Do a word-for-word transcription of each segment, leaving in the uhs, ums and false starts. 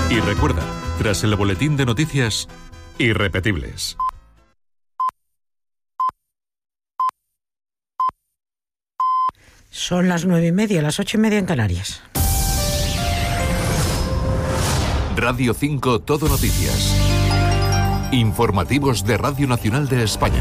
Y recuerda, tras el boletín de noticias, irrepetibles. Son las nueve y media, las ocho y media en Canarias. Radio cinco Todo Noticias. Informativos de Radio Nacional de España.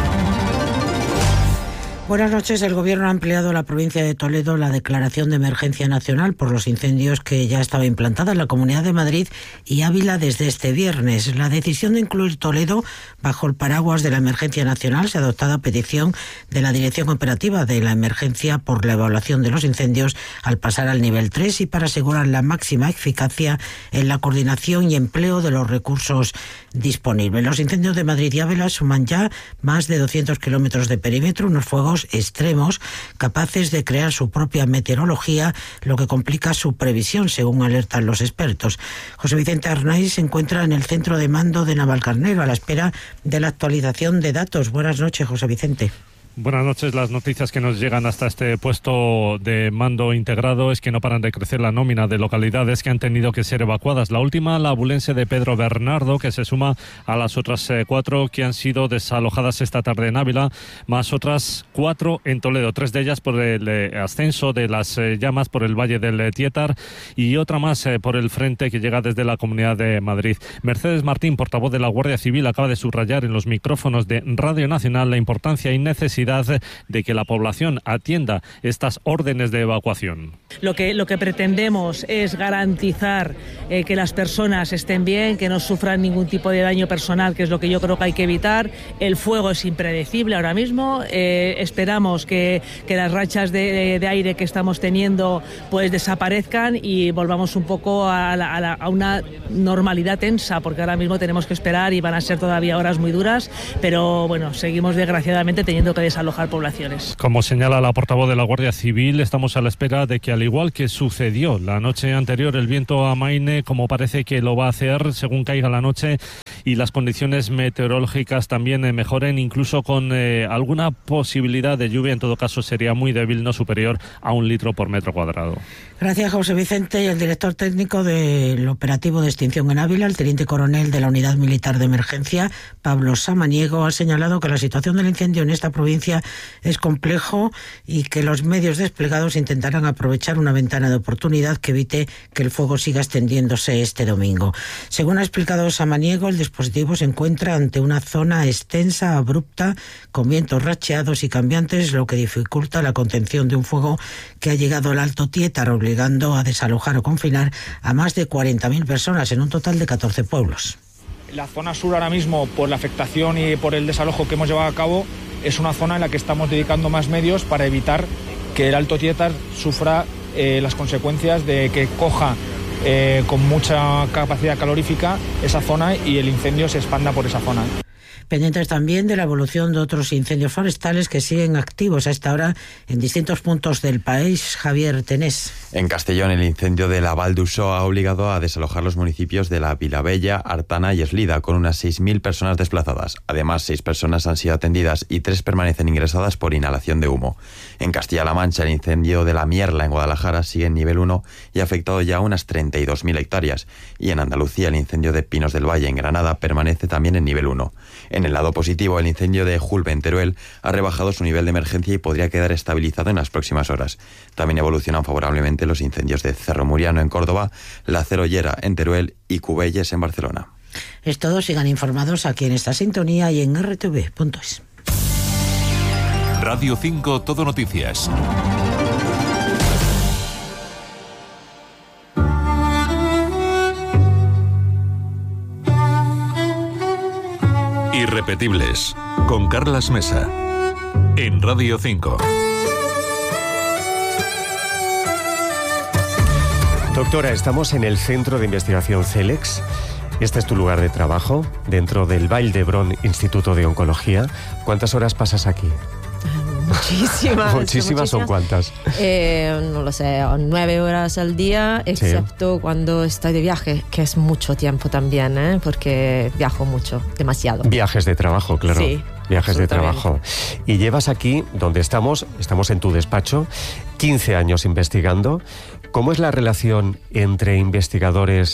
Buenas noches. El Gobierno ha ampliado a la provincia de Toledo la declaración de emergencia nacional por los incendios que ya estaba implantada en la Comunidad de Madrid y Ávila desde este viernes. La decisión de incluir Toledo bajo el paraguas de la emergencia nacional se ha adoptado a petición de la Dirección Operativa de la Emergencia por la evaluación de los incendios al pasar al nivel tres y para asegurar la máxima eficacia en la coordinación y empleo de los recursos disponibles. Los incendios de Madrid y Ávila suman ya más de doscientos kilómetros de perímetro, unos fuegos extremos capaces de crear su propia meteorología, lo que complica su previsión, según alertan los expertos. José Vicente Arnaiz se encuentra en el centro de mando de Navalcarnero a la espera de la actualización de datos. Buenas noches, José Vicente. Buenas noches. Las noticias que nos llegan hasta este puesto de mando integrado es que no paran de crecer la nómina de localidades que han tenido que ser evacuadas. La última, la abulense de Pedro Bernardo, que se suma a las otras eh, cuatro que han sido desalojadas esta tarde en Ávila, más otras cuatro en Toledo, tres de ellas por el eh, ascenso de las eh, llamas por el Valle del eh, Tietar y otra más eh, por el frente que llega desde la Comunidad de Madrid. Mercedes Martín, portavoz de la Guardia Civil, acaba de subrayar en los micrófonos de Radio Nacional la importancia y necesidad de que la población atienda estas órdenes de evacuación. Lo que, lo que pretendemos es garantizar eh, que las personas estén bien, que no sufran ningún tipo de daño personal, que es lo que yo creo que hay que evitar. El fuego es impredecible ahora mismo. Eh, esperamos que, que las rachas de, de aire que estamos teniendo pues desaparezcan y volvamos un poco a, la, a, la, a una normalidad tensa, porque ahora mismo tenemos que esperar y van a ser todavía horas muy duras, pero bueno, seguimos desgraciadamente teniendo que desalojar poblaciones. Como señala la portavoz de la Guardia Civil, estamos a la espera de que, al igual que sucedió la noche anterior, el viento amaine, como parece que lo va a hacer según caiga la noche, y las condiciones meteorológicas también eh, mejoren, incluso con eh, alguna posibilidad de lluvia. En todo caso sería muy débil, no superior a un litro por metro cuadrado. Gracias, José Vicente. Y el director técnico del operativo de extinción en Ávila, el teniente coronel de la Unidad Militar de Emergencia, Pablo Samaniego, ha señalado que la situación del incendio en esta provincia es complejo y que los medios desplegados intentarán aprovechar una ventana de oportunidad que evite que el fuego siga extendiéndose este domingo. Según ha explicado Samaniego, el dispositivo se encuentra ante una zona extensa, abrupta, con vientos racheados y cambiantes, lo que dificulta la contención de un fuego que ha llegado al Alto Tietar, obligando a desalojar o confinar a más de cuarenta mil personas en un total de catorce pueblos. La zona sur ahora mismo, por la afectación y por el desalojo que hemos llevado a cabo, es una zona en la que estamos dedicando más medios para evitar que el Alto Tietar sufra eh, las consecuencias de que coja eh, con mucha capacidad calorífica esa zona y el incendio se expanda por esa zona. Pendientes también de la evolución de otros incendios forestales que siguen activos a esta hora en distintos puntos del país. Javier Tenés. En Castellón, el incendio de la Val d'Uixó ha obligado a desalojar los municipios de la Vilavella, Artana y Eslida, con unas seis mil personas desplazadas. Además, seis personas han sido atendidas y tres permanecen ingresadas por inhalación de humo. En Castilla-La Mancha, el incendio de la Mierla en Guadalajara sigue en nivel uno y ha afectado ya unas treinta y dos mil hectáreas. Y en Andalucía, el incendio de Pinos del Valle en Granada permanece también en nivel uno. En el lado positivo, el incendio de Julbe en Teruel ha rebajado su nivel de emergencia y podría quedar estabilizado en las próximas horas. También evolucionan favorablemente los incendios de Cerro Muriano en Córdoba, La Cerollera en Teruel y Cubelles en Barcelona. Es todo. Sigan informados aquí en esta sintonía y en erre te ve punto es. Radio cinco Todo Noticias. Irrepetibles, con Carlas Mesa, en Radio cinco. Doctora, estamos en el Centro de Investigación CELEX. Este es tu lugar de trabajo, dentro del Vall d'Hebron Instituto de Oncología. ¿Cuántas horas pasas aquí? Muchísimas. ¿Muchísimas son cuántas? Eh, no lo sé, nueve horas al día, excepto sí. cuando estoy de viaje, que es mucho tiempo también, ¿eh? Porque viajo mucho, demasiado. Viajes de trabajo, claro. Sí. Viajes de trabajo. Y llevas aquí, donde estamos, estamos en tu despacho, quince años investigando. ¿Cómo es la relación entre investigadores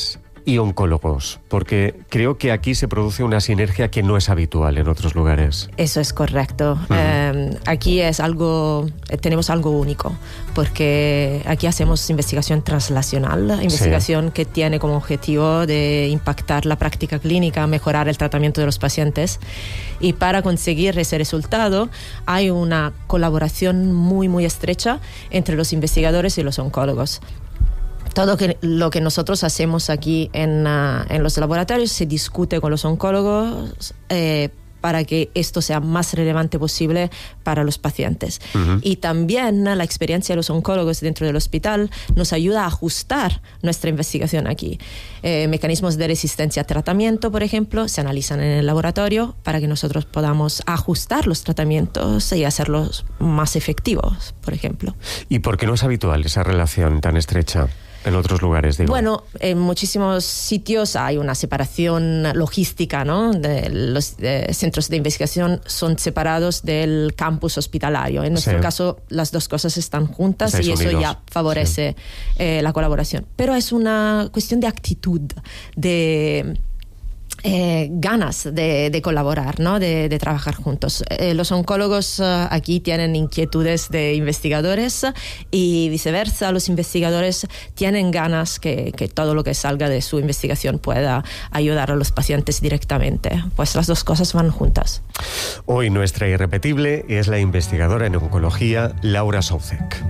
y oncólogos? Porque creo que aquí se produce una sinergia que no es habitual en otros lugares. Eso es correcto. Uh-huh. Eh, aquí es algo, tenemos algo único, porque aquí hacemos investigación translacional, investigación sí. que tiene como objetivo de impactar la práctica clínica, mejorar el tratamiento de los pacientes. Y para conseguir ese resultado hay una colaboración muy, muy estrecha entre los investigadores y los oncólogos. Todo que, lo que nosotros hacemos aquí en, uh, en los laboratorios se discute con los oncólogos eh, para que esto sea más relevante posible para los pacientes. Uh-huh. Y también la experiencia de los oncólogos dentro del hospital nos ayuda a ajustar nuestra investigación aquí. Eh, mecanismos de resistencia a tratamiento, por ejemplo, se analizan en el laboratorio para que nosotros podamos ajustar los tratamientos y hacerlos más efectivos, por ejemplo. ¿Y por qué no es habitual esa relación tan estrecha en otros lugares, digo? Bueno, en muchísimos sitios hay una separación logística, ¿no? De los de centros de investigación son separados del campus hospitalario. En nuestro sí. caso, las dos cosas están juntas Estáis y eso unidos. ya favorece sí. eh, la colaboración. Pero es una cuestión de actitud, de Eh, ganas de, de colaborar, ¿no? de, de trabajar juntos. Eh, los oncólogos uh, aquí tienen inquietudes de investigadores y viceversa, los investigadores tienen ganas que, que todo lo que salga de su investigación pueda ayudar a los pacientes directamente. Pues las dos cosas van juntas. Hoy nuestra irrepetible es la investigadora en oncología Laura Soucek.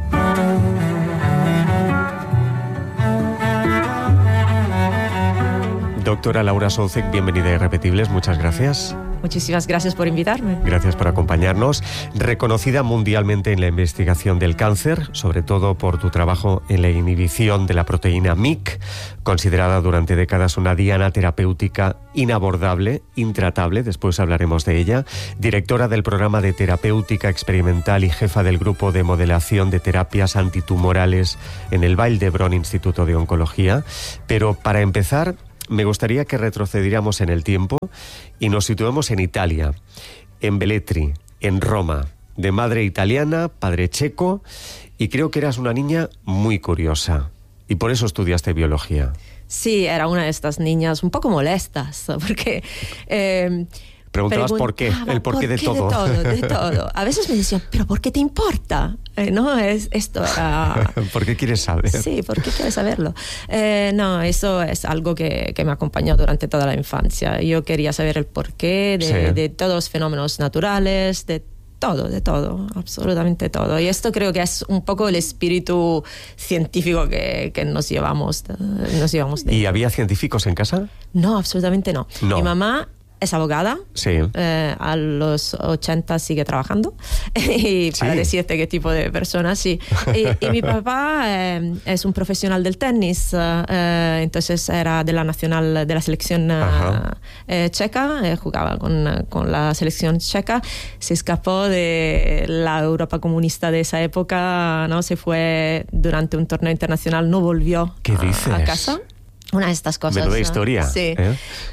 Doctora Laura Soucek, bienvenida a Irrepetibles, muchas gracias. Muchísimas gracias por invitarme. Gracias por acompañarnos. Reconocida mundialmente en la investigación del cáncer, sobre todo por tu trabajo en la inhibición de la proteína M I C, considerada durante décadas una diana terapéutica inabordable, intratable, después hablaremos de ella, directora del programa de terapéutica experimental y jefa del grupo de modelación de terapias antitumorales en el Vall d'Hebron Instituto de Oncología. Pero para empezar, me gustaría que retrocediéramos en el tiempo y nos situemos en Italia, en Velletri, en Roma, de madre italiana, padre checo, y creo que eras una niña muy curiosa, y por eso estudiaste biología. Sí, era una de estas niñas un poco molestas, porque... Eh, Preguntabas por qué, el porqué por de, qué todo. de todo. De todo. A veces me decían, ¿pero por qué te importa? Eh, no, es, esto era... ¿Por qué quieres saber? Sí, ¿por qué quieres saberlo? Eh, no, eso es algo que, que me acompañó durante toda la infancia. Yo quería saber el porqué de, sí. de todos los fenómenos naturales, de todo, de todo, absolutamente todo. Y esto creo que es un poco el espíritu científico que, que nos llevamos. Nos llevamos de ¿Y había científicos en casa? No, absolutamente no. no. Mi mamá es abogada, sí. eh, a los ochenta sigue trabajando, y para ¿Sí? decirte qué tipo de persona, sí. Y, y mi papá eh, es un profesional del tenis, eh, entonces era de la nacional, de la selección eh, checa, eh, jugaba con, con la selección checa, se escapó de la Europa comunista de esa época, ¿no? Se fue durante un torneo internacional, no volvió ¿Qué a, dices? a casa. Una de estas cosas. Menuda historia. Sí. ¿eh?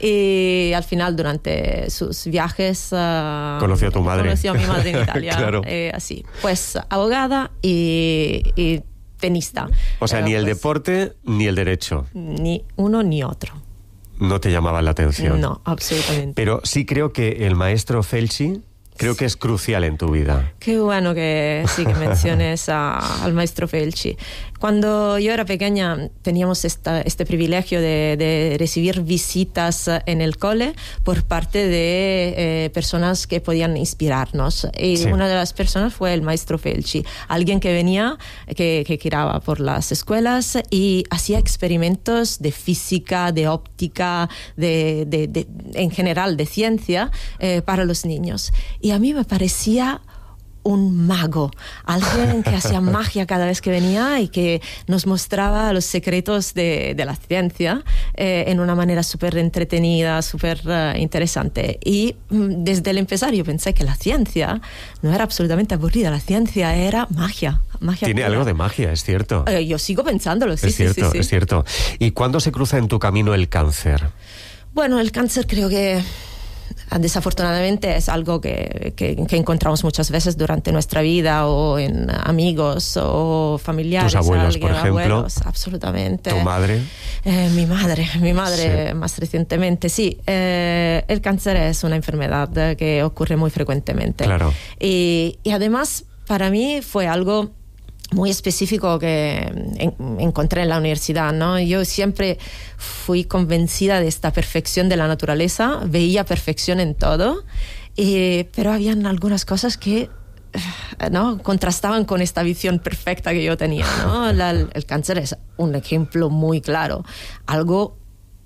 Y al final, durante sus viajes... Uh, conoció a tu madre. Conoció a mi madre en Italia. Claro. Eh, así. Pues abogada y, y tenista. O sea, eh, ni el pues, deporte ni el derecho. Ni uno ni otro. No te llamaba la atención. No, absolutamente. Pero sí creo que el maestro Felci... Creo que es crucial en tu vida. Qué bueno que sí que menciones a, al maestro Felci. Cuando yo era pequeña teníamos esta, este privilegio de, de recibir visitas en el cole por parte de eh, personas que podían inspirarnos. Y sí. una de las personas fue el maestro Felci, alguien que venía, que, que giraba por las escuelas y hacía experimentos de física, de óptica, de, de, de, en general de ciencia eh, para los niños. Y a mí me parecía un mago, alguien que hacía magia cada vez que venía y que nos mostraba los secretos de, de la ciencia eh, en una manera súper entretenida, súper uh, interesante. Y mm, desde el empezar yo pensé que la ciencia no era absolutamente aburrida, la ciencia era magia. magia Tiene pura. algo de magia, es cierto. Eh, yo sigo pensándolo, sí, es cierto, sí, sí, sí. Es cierto. ¿Y cuándo se cruza en tu camino el cáncer? Bueno, el cáncer creo que desafortunadamente es algo que, que, que encontramos muchas veces durante nuestra vida, o en amigos o familiares. ¿Tus abuelos, alguien, por ejemplo? Abuelos, absolutamente. ¿Tu madre? Eh, mi madre, mi madre sí. más recientemente, sí. Eh, el cáncer es una enfermedad que ocurre muy frecuentemente. Claro. Y, y además, para mí fue algo muy específico que en, encontré en la universidad, ¿no? Yo siempre fui convencida de esta perfección de la naturaleza, veía perfección en todo, y, pero habían algunas cosas que, ¿no?, contrastaban con esta visión perfecta que yo tenía, ¿no? La, el cáncer es un ejemplo muy claro. Algo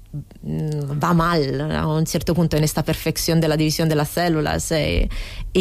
va mal a un cierto punto en esta perfección de la división de las células, eh,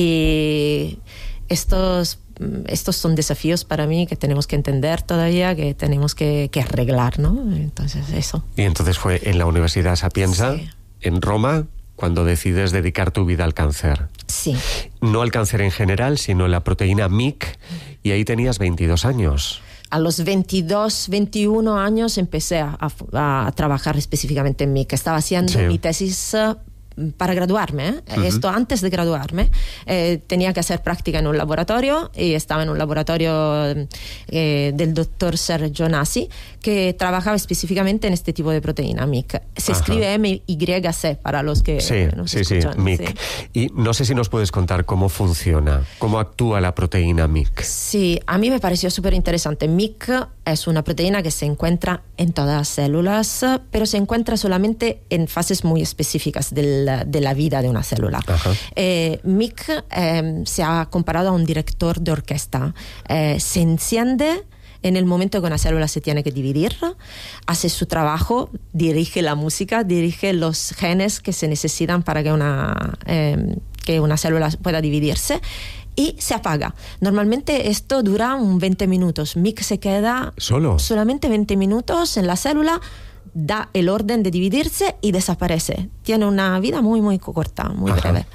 y estos Estos son desafíos para mí que tenemos que entender todavía, que tenemos que, que arreglar, ¿no? Entonces, eso. Y entonces fue en la Universidad Sapienza, sí. en Roma, cuando decides dedicar tu vida al cáncer. Sí. No al cáncer en general, sino la proteína M I C, y ahí tenías veintidós años. A los veintidós, veintiuno años empecé a, a, a trabajar específicamente en M I C. Estaba haciendo sí. mi tesis para graduarme, ¿eh? Uh-huh. Esto antes de graduarme, eh, tenía que hacer práctica en un laboratorio, y estaba en un laboratorio eh, del doctor Sergio Nasi, que trabajaba específicamente en este tipo de proteína, M I C. Se Ajá. escribe M Y C para los que sí, nos sí, escuchan. Sí, M I C. Sí. Y no sé si nos puedes contar cómo funciona, cómo actúa la proteína M I C. Sí, a mí me pareció súper interesante. M I C es una proteína que se encuentra en todas las células, pero se encuentra solamente en fases muy específicas del de la vida de una célula. Eh, M I C eh, se ha comparado a un director de orquesta. Eh, se enciende en el momento que una célula se tiene que dividir, hace su trabajo, dirige la música, dirige los genes que se necesitan para que una, eh, que una célula pueda dividirse, y se apaga. Normalmente esto dura un veinte minutos. M I C se queda ¿Solo? solamente veinte minutos en la célula, da el orden de dividirse y desaparece. Tiene una vida muy, muy corta, muy Ajá. breve.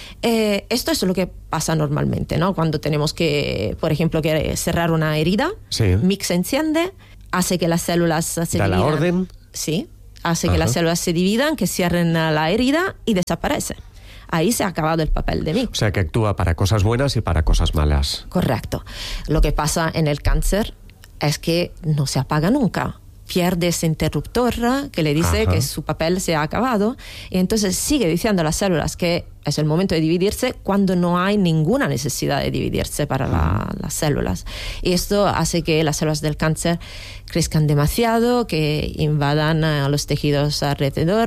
Eh, esto es lo que pasa normalmente, ¿no? Cuando tenemos que, por ejemplo, que cerrar una herida, sí. M I C se enciende, hace que las células se da dividan. ¿Da la orden? Sí, hace Ajá. que las células se dividan, que cierren la herida y desaparece. Ahí se ha acabado el papel de M I C. O sea, que actúa para cosas buenas y para cosas malas. Correcto. Lo que pasa en el cáncer es que no se apaga nunca. Pierde ese interruptor que le dice Ajá. que su papel se ha acabado, y entonces sigue diciendo a las células que es el momento de dividirse cuando no hay ninguna necesidad de dividirse para la, las células. Y esto hace que las células del cáncer crezcan demasiado, que invadan a los tejidos alrededor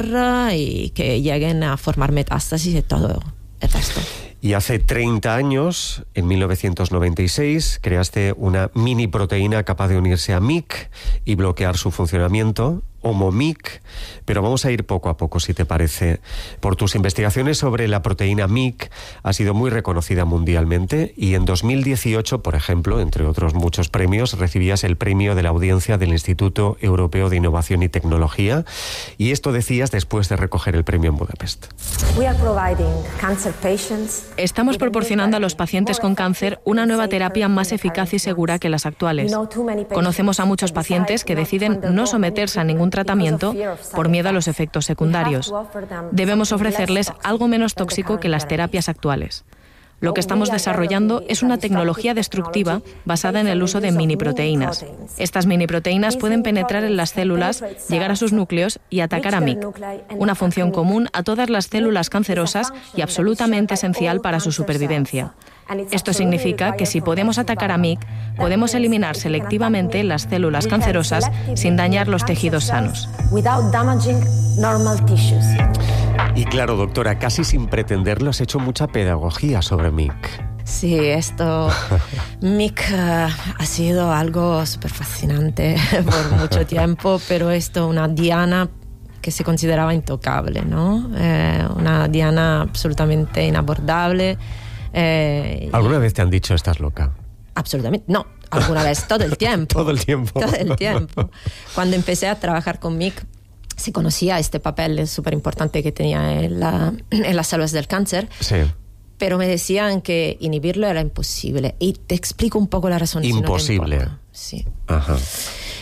y que lleguen a formar metástasis y todo el resto. Y hace treinta años, en mil novecientos noventa y seis, creaste una mini proteína capaz de unirse a M I C y bloquear su funcionamiento, Homo-M I C, pero vamos a ir poco a poco, si te parece. Por tus investigaciones sobre la proteína M I C, ha sido muy reconocida mundialmente, y en dos mil dieciocho, por ejemplo, entre otros muchos premios, recibías el premio de la audiencia del Instituto Europeo de Innovación y Tecnología, y esto decías después de recoger el premio en Budapest. Estamos proporcionando a los pacientes con cáncer una nueva terapia más eficaz y segura que las actuales. Conocemos a muchos pacientes que deciden no someterse a ningún tratamiento por miedo a los efectos secundarios. Debemos ofrecerles algo menos tóxico que las terapias actuales. Lo que estamos desarrollando es una tecnología destructiva basada en el uso de miniproteínas. Estas miniproteínas pueden penetrar en las células, llegar a sus núcleos y atacar a M I C, una función común a todas las células cancerosas y absolutamente esencial para su supervivencia. Esto significa que si podemos atacar a M I C, podemos eliminar selectivamente las células cancerosas sin dañar los tejidos sanos. Y claro, doctora, casi sin pretenderlo has hecho mucha pedagogía sobre M I C. Sí, esto, M I C uh, ha sido algo súper fascinante por mucho tiempo, pero esto, una diana que se consideraba intocable, ¿no? Eh, una diana absolutamente inabordable. Eh, ¿Alguna vez te han dicho estás loca? Absolutamente, no. Alguna vez, todo el tiempo. Todo el tiempo. Todo el tiempo. Cuando empecé a trabajar con M I C, se conocía este papel súper importante que tenía en, la, en las células del cáncer. Sí. Pero me decían que inhibirlo era imposible. Y te explico un poco la razón. Imposible. Si no sí. Ajá.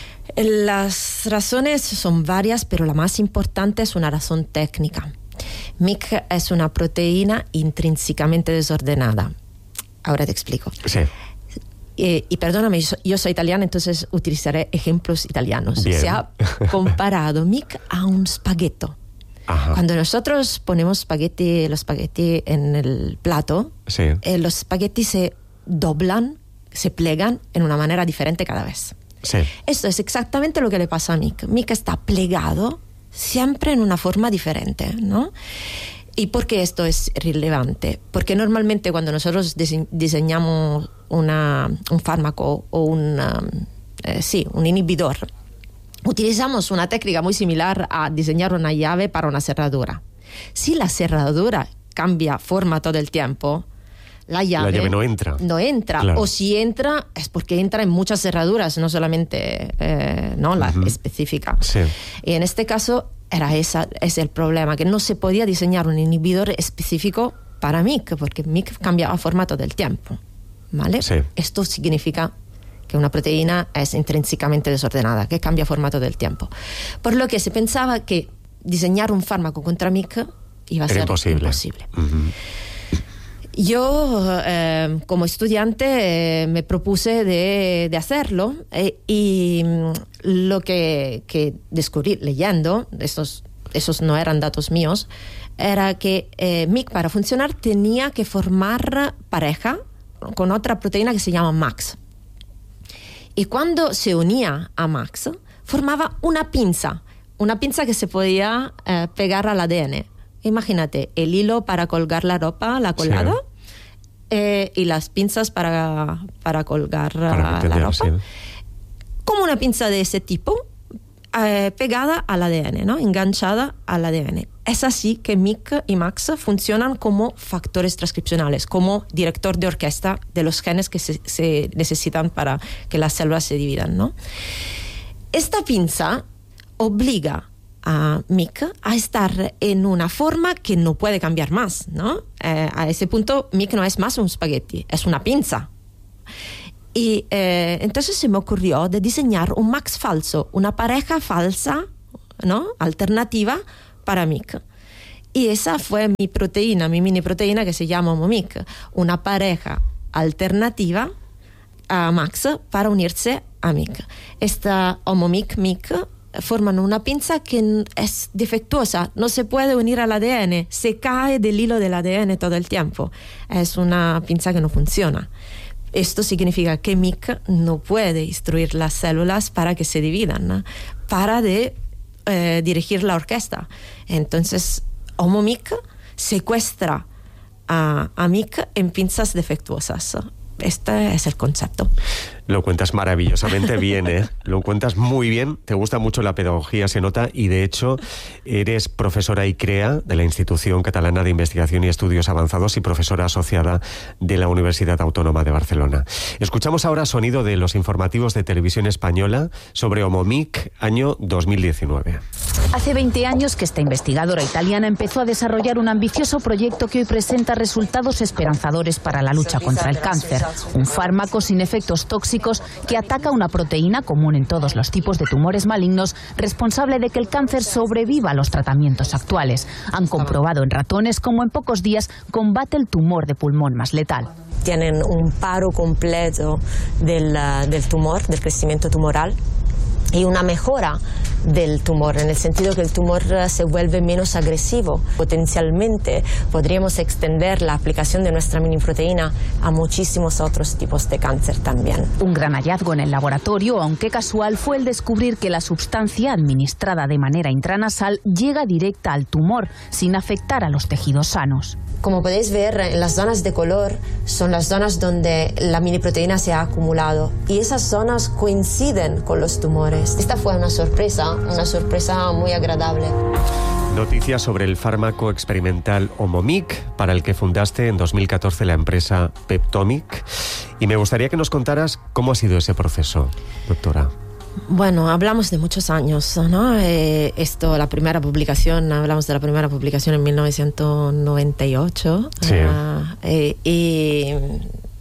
Las razones son varias, pero la más importante es una razón técnica. M I C es una proteína intrínsecamente desordenada. Ahora te explico. Sí. Eh, y perdóname, yo, yo soy italiana, entonces utilizaré ejemplos italianos. Bien. Se ha comparado M I C a un spaghetto. Ajá. Cuando nosotros ponemos spaghetti, los spaghetti en el plato, Sí. eh, los spaghetti se doblan, se plegan en una manera diferente cada vez. Sí. Esto es exactamente lo que le pasa a M I C. M I C está plegado siempre en una forma diferente, ¿no? ¿Y por qué esto es relevante? Porque normalmente cuando nosotros dise- diseñamos una, un fármaco o un, um, eh, sí, un inhibidor, utilizamos una técnica muy similar a diseñar una llave para una cerradura. Si la cerradura cambia forma todo el tiempo, la llave, La llave no entra. No entra. Claro. O si entra, es porque entra en muchas cerraduras, no solamente eh, ¿no? la Ujú. específica. Sí. Y en este caso era esa, es el problema, que no se podía diseñar un inhibidor específico para M I C, porque M I C cambiaba forma todo el tiempo. ¿Vale? Sí. Esto significa que una proteína es intrínsecamente desordenada, que cambia forma todo el tiempo. Por lo que se pensaba que diseñar un fármaco contra M I C iba a Era ser imposible. imposible. Ujú. Yo, eh, como estudiante, eh, me propuse de, de hacerlo eh, y mm, lo que, que descubrí leyendo, estos, esos no eran datos míos, era que eh, M I C para funcionar tenía que formar pareja con otra proteína que se llama MAX. Y cuando se unía a MAX, formaba una pinza, una pinza que se podía eh, pegar al A D N. Imagínate, el hilo para colgar la ropa, la colada, Sí. eh, y las pinzas para, para colgar Para ah, que la entendiera, ropa. sí. Como una pinza de ese tipo, eh, pegada al A D N, ¿no? Enganchada al A D N. Es así que M I C y MAX funcionan como factores transcripcionales, como director de orquesta de los genes que se, se necesitan para que las células se dividan, ¿no? Esta pinza obliga a M I C a estar en una forma que no puede cambiar más, ¿no? Eh, a ese punto M I C no es más un spaghetti, es una pinza. Y eh, entonces se me ocurrió de diseñar un MAX falso, una pareja falsa, ¿no? Alternativa para M I C. Y esa fue mi proteína, mi mini proteína que se llama HomoMIC, una pareja alternativa a MAX para unirse a M I C. Esta HomoMIC-M I C forman una pinza que es defectuosa, no se puede unir al A D N, se cae del hilo del A D N todo el tiempo. Es una pinza que no funciona. Esto significa que M I C no puede instruir las células para que se dividan, ¿no? Para de eh, dirigir la orquesta. Entonces, HomoMIC secuestra a, a M I C en pinzas defectuosas. Este es el concepto. Lo cuentas maravillosamente bien, ¿eh? Lo cuentas muy bien, te gusta mucho la pedagogía, se nota, y de hecho eres profesora ICREA de la Institución Catalana de Investigación y Estudios Avanzados y profesora asociada de la Universidad Autónoma de Barcelona. Escuchamos ahora sonido de los informativos de Televisión Española sobre HomoMIC, año dos mil diecinueve. Hace veinte años que esta investigadora italiana empezó a desarrollar un ambicioso proyecto que hoy presenta resultados esperanzadores para la lucha contra el cáncer. Un fármaco sin efectos tóxicos que ataca una proteína común en todos los tipos de tumores malignos, responsable de que el cáncer sobreviva a los tratamientos actuales. Han comprobado en ratones cómo en pocos días combate el tumor de pulmón más letal. Tienen un paro completo del, del tumor, del crecimiento tumoral, y una mejora del tumor, en el sentido que el tumor se vuelve menos agresivo. Potencialmente podríamos extender la aplicación de nuestra miniproteína a muchísimos otros tipos de cáncer también. Un gran hallazgo en el laboratorio, aunque casual, fue el descubrir que la sustancia administrada de manera intranasal llega directa al tumor, sin afectar a los tejidos sanos. Como podéis ver, en las zonas de color son las zonas donde la miniproteína se ha acumulado, y esas zonas coinciden con los tumores. Esta fue una sorpresa, una sorpresa muy agradable. Noticias sobre el fármaco experimental HomoMIC, para el que fundaste en dos mil catorce la empresa Peptomic. Y me gustaría que nos contaras cómo ha sido ese proceso, doctora. Bueno, hablamos de muchos años, ¿no? Eh, esto, la primera publicación, hablamos de la primera publicación en mil novecientos noventa y ocho. Sí. Uh, eh, y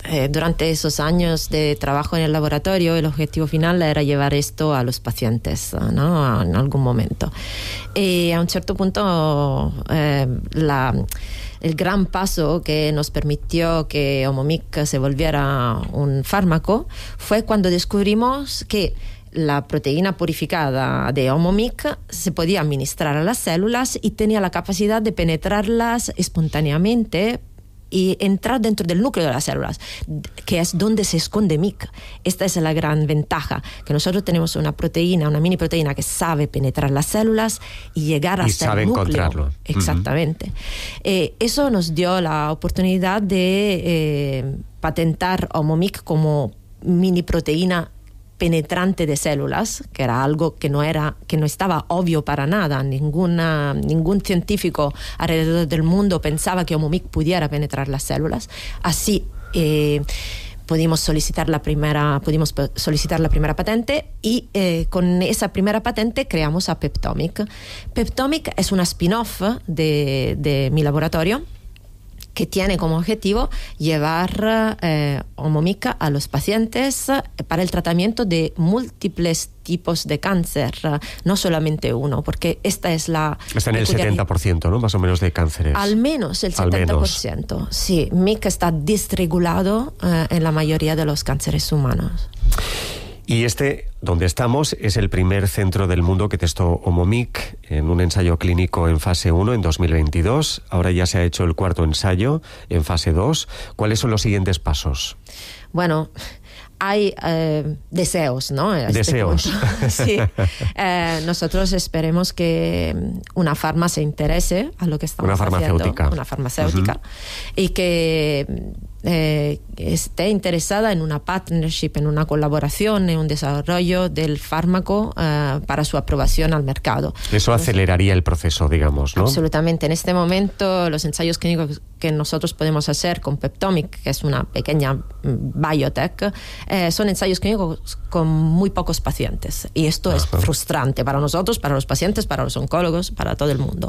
eh, durante esos años de trabajo en el laboratorio, el objetivo final era llevar esto a los pacientes, ¿no? En algún momento. Y a un cierto punto, eh, la, el gran paso que nos permitió que Omomic se volviera un fármaco fue cuando descubrimos que la proteína purificada de Omomic se podía administrar a las células y tenía la capacidad de penetrarlas espontáneamente y entrar dentro del núcleo de las células, que es donde se esconde M I C. Esta es la gran ventaja, que nosotros tenemos una proteína, una mini proteína que sabe penetrar las células y llegar y hasta sabe el núcleo. Encontrarlo. Exactamente. Uh-huh. Eh, eso nos dio la oportunidad de eh, patentar Omomic como mini proteína penetrante de células, que era algo que no era, que no estaba obvio para nada. Ninguna, ningún científico alrededor del mundo pensaba que Omomic pudiera penetrar las células. Así eh, pudimos solicitar la primera, pudimos solicitar la primera patente y eh, con esa primera patente creamos a Peptomic. Peptomic es una spin-off de, de mi laboratorio, que tiene como objetivo llevar eh, Omomic a los pacientes para el tratamiento de múltiples tipos de cáncer, no solamente uno, porque esta es la... Está en el setenta por ciento, ¿no? Más o menos de cánceres. Al menos el setenta por ciento. Menos. Sí, M I C está desregulado eh, en la mayoría de los cánceres humanos. Y este, donde estamos, es el primer centro del mundo que testó Omomic en un ensayo clínico en fase uno en dos mil veintidós. Ahora ya se ha hecho el cuarto ensayo en fase dos. ¿Cuáles son los siguientes pasos? Bueno, hay eh, deseos, ¿no? Este deseos. Sí. Eh, nosotros esperemos que una farma se interese a lo que estamos una farmacéutica. haciendo. Una farmacéutica. Uh-huh. Y que eh, esté interesada en una partnership, en una colaboración, en un desarrollo del fármaco eh, para su aprobación al mercado. Eso aceleraría el proceso, digamos, ¿no? Absolutamente. En este momento, los ensayos clínicos que nosotros podemos hacer con Peptomic, que es una pequeña biotech, eh, son ensayos clínicos con muy pocos pacientes. Y esto Ajá. es frustrante para nosotros, para los pacientes, para los oncólogos, para todo el mundo.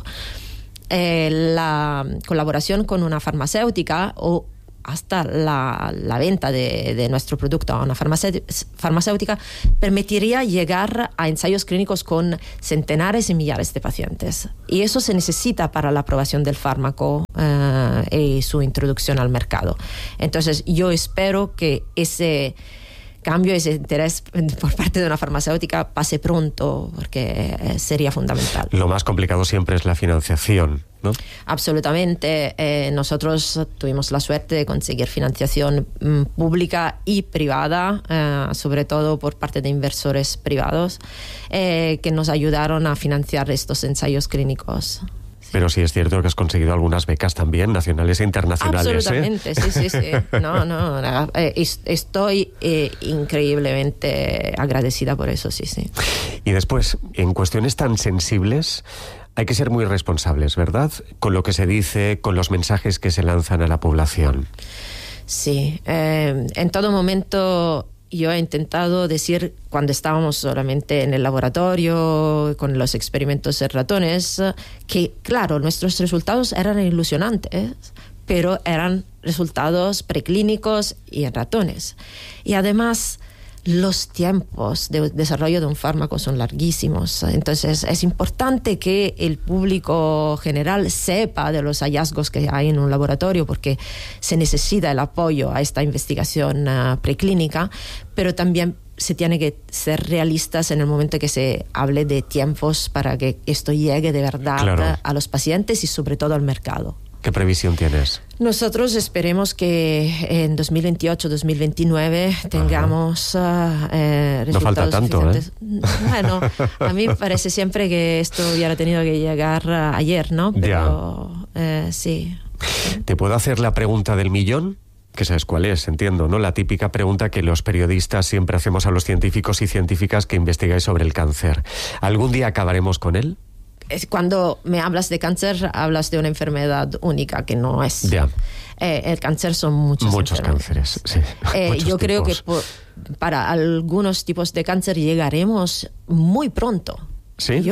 Eh, la colaboración con una farmacéutica o hasta la, la venta de, de nuestro producto a una farmacéutica permitiría llegar a ensayos clínicos con centenares y millares de pacientes. Y eso se necesita para la aprobación del fármaco eh, y su introducción al mercado. Entonces, yo espero que ese cambio, ese interés por parte de una farmacéutica pase pronto, porque sería fundamental. Lo más complicado siempre es la financiación, ¿no? Absolutamente. Eh, nosotros tuvimos la suerte de conseguir financiación mm, pública y privada, eh, sobre todo por parte de inversores privados, eh, que nos ayudaron a financiar estos ensayos clínicos. Pero sí es cierto que has conseguido algunas becas también, nacionales e internacionales. Absolutamente, ¿eh? sí, sí, sí. No, no, eh, estoy eh, increíblemente agradecida por eso, sí, sí. Y después, en cuestiones tan sensibles, hay que ser muy responsables, ¿verdad? Con lo que se dice, con los mensajes que se lanzan a la población. Sí, eh, en todo momento yo he intentado decir, cuando estábamos solamente en el laboratorio con los experimentos en ratones, que claro, nuestros resultados eran ilusionantes, pero eran resultados preclínicos y en ratones. Y además, los tiempos de desarrollo de un fármaco son larguísimos. Entonces, es importante que el público general sepa de los hallazgos que hay en un laboratorio, porque se necesita el apoyo a esta investigación uh, preclínica, pero también se tiene que ser realistas en el momento que se hable de tiempos para que esto llegue de verdad claro. a los pacientes y sobre todo al mercado. ¿Qué previsión tienes? Nosotros esperemos que en dos mil veintiocho, dos mil veintinueve tengamos uh, eh, resultados. No falta tanto, ¿eh? Bueno, a mí me parece siempre que esto hubiera tenido que llegar uh, ayer, ¿no? Pero eh, sí. ¿Te puedo hacer la pregunta del millón? Que sabes cuál es, entiendo, ¿no? La típica pregunta que los periodistas siempre hacemos a los científicos y científicas que investigáis sobre el cáncer. ¿Algún día acabaremos con él? Cuando me hablas de cáncer, hablas de una enfermedad única, que no es. Ya. Eh, el cáncer son muchos Muchos cánceres, sí. Eh, muchos yo tipos. creo que por, para algunos tipos de cáncer llegaremos muy pronto. ¿Sí? Yo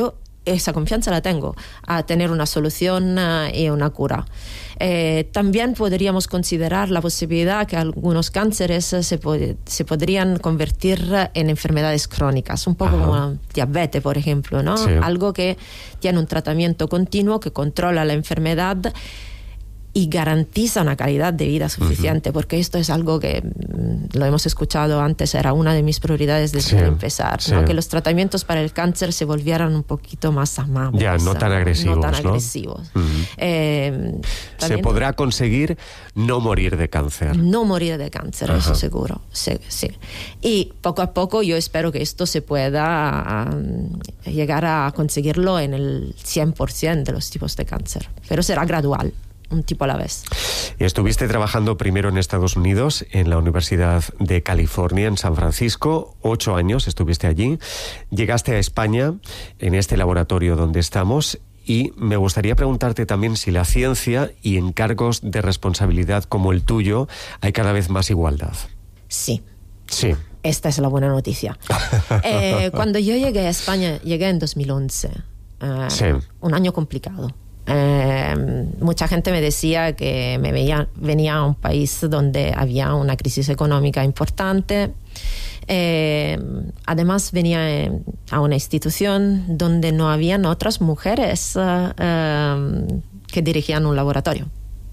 esa confianza la tengo, a tener una solución uh, y una cura. Eh, también podríamos considerar la posibilidad que algunos cánceres se, pod- se podrían convertir en enfermedades crónicas, un poco Ajá. como la diabetes, por ejemplo, ¿no? Sí. Algo que tiene un tratamiento continuo que controla la enfermedad y garantiza una calidad de vida suficiente, uh-huh. porque esto es algo que mm, lo hemos escuchado antes, era una de mis prioridades desde sí, empezar, sí. ¿no? Que los tratamientos para el cáncer se volvieran un poquito más amables. Ya, no tan agresivos, No tan ¿no? agresivos. Uh-huh. Eh, se podrá conseguir no morir de cáncer. No morir de cáncer, Ajá. eso seguro, sí, sí. Y poco a poco yo espero que esto se pueda um, llegar a conseguirlo en el cien por ciento de los tipos de cáncer, pero será gradual, un tipo a la vez. Estuviste trabajando primero en Estados Unidos, en la Universidad de California, en San Francisco, ocho años estuviste allí. Llegaste a España, en este laboratorio donde estamos, y me gustaría preguntarte también si la ciencia y en cargos de responsabilidad como el tuyo hay cada vez más igualdad. Sí. Sí. Esta es la buena noticia. eh, cuando yo llegué a España, llegué en dos mil once. Eh, sí. Un año complicado. Eh, mucha gente me decía que me veía, venía a un país donde había una crisis económica importante. Eh, además venía a una institución donde no habían otras mujeres uh, uh, que dirigían un laboratorio.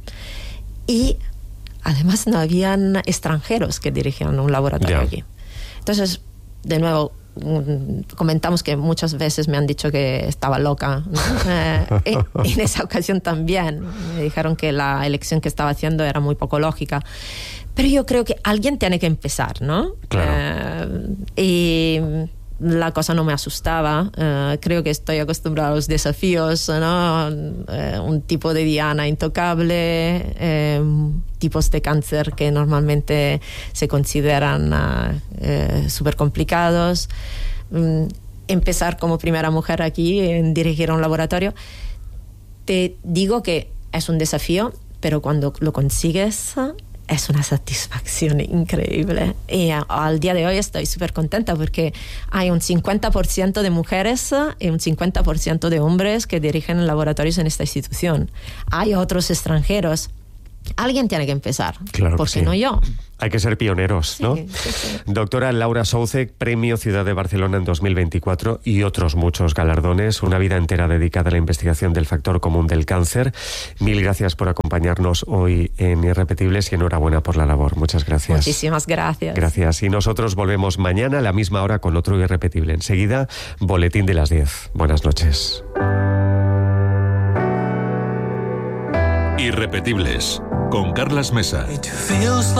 Y además no habían extranjeros que dirigían un laboratorio yeah. aquí. Entonces, de nuevo, comentamos que muchas veces me han dicho que estaba loca, ¿no? eh, en esa ocasión también me dijeron que la elección que estaba haciendo era muy poco lógica, pero yo creo que alguien tiene que empezar, ¿no? Claro. Eh, y la cosa no me asustaba. Uh, creo que estoy acostumbrada a los desafíos, ¿no? Uh, un tipo de diana intocable, eh, tipos de cáncer que normalmente se consideran uh, eh, súper complicados. Um, empezar como primera mujer aquí en dirigir un laboratorio. Te digo que es un desafío, pero cuando lo consigues es una satisfacción increíble. Y al día de hoy estoy súper contenta porque hay un cincuenta por ciento de mujeres y un cincuenta por ciento de hombres que dirigen laboratorios en esta institución. Hay otros extranjeros. Alguien tiene que empezar. Claro ¿Por que qué sí. no yo? Hay que ser pioneros, ¿no? Sí, sí, sí. Doctora Laura Soucek, Premio Ciudad de Barcelona en dos mil veinticuatro y otros muchos galardones, una vida entera dedicada a la investigación del factor común del cáncer. Mil gracias por acompañarnos hoy en Irrepetibles y enhorabuena por la labor. Muchas gracias. Muchísimas gracias. Gracias. Y nosotros volvemos mañana a la misma hora con otro Irrepetible. Enseguida, boletín de las diez. Buenas noches. Irrepetibles, con Carlas Mesa.